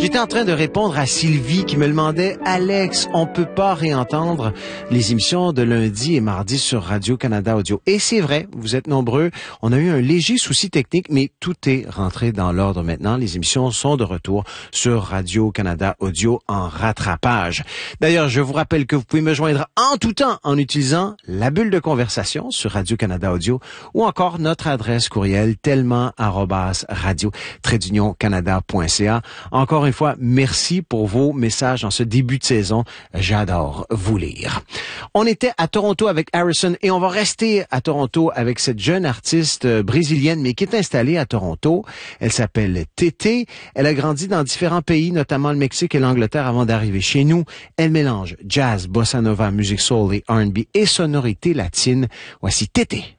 J'étais en train de répondre à Sylvie qui me demandait « Alex, on peut pas réentendre les émissions de lundi et mardi sur Radio-Canada Audio. » Et c'est vrai, vous êtes nombreux. On a eu un léger souci technique, mais tout est rentré dans l'ordre maintenant. Les émissions sont de retour sur Radio-Canada Audio en rattrapage. D'ailleurs, je vous rappelle que vous pouvez me joindre en tout temps en utilisant la bulle de conversation sur Radio-Canada Audio ou encore notre adresse courriel tellement@radio-canada.ca. Encore une fois, merci pour vos messages en ce début de saison. J'adore vous lire. On était à Toronto avec Harrison et on va rester à Toronto avec cette jeune artiste brésilienne mais qui est installée à Toronto. Elle s'appelle Tété. Elle a grandi dans différents pays, notamment le Mexique et l'Angleterre avant d'arriver chez nous. Elle mélange jazz, bossa nova, musique soul et R&B et sonorité latine. Voici Tété.